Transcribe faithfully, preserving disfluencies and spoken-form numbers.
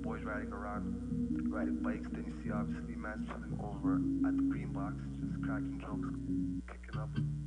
boys riding around, riding bikes. Then you see obviously man chilling over at the green box, just cracking jokes, kicking up.